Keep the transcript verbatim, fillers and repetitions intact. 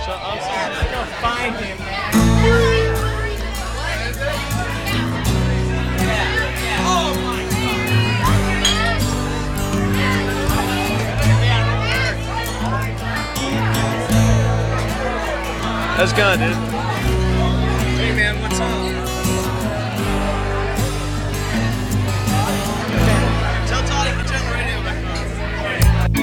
So I'll Go find him, man. How's it going, dude?